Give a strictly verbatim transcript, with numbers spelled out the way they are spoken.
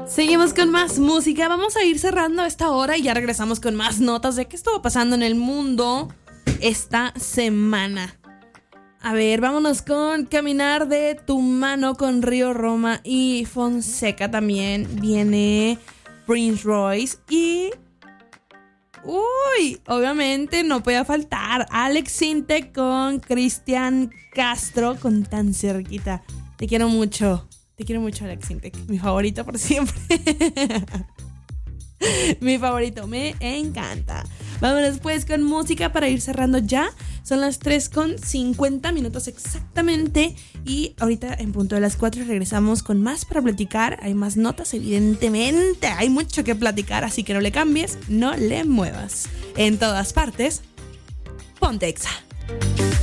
Seguimos con más música. Vamos a ir cerrando esta hora y ya regresamos con más notas de qué estuvo pasando en el mundo esta semana. A ver, vámonos con Caminar de tu mano con Río Roma y Fonseca. También viene Prince Royce y... Uy, obviamente no podía faltar Alex Sintek con Cristian Castro con Tan Cerquita. Te quiero mucho. Te quiero mucho, Alex Sintek. Mi favorito por siempre. Mi favorito, me encanta. Vámonos pues con música para ir cerrando ya. Son las tres con cincuenta minutos exactamente. Y ahorita en punto de las cuatro regresamos con más para platicar. Hay más notas, evidentemente. Hay mucho que platicar, así que no le cambies, no le muevas. En todas partes, ponte Exa.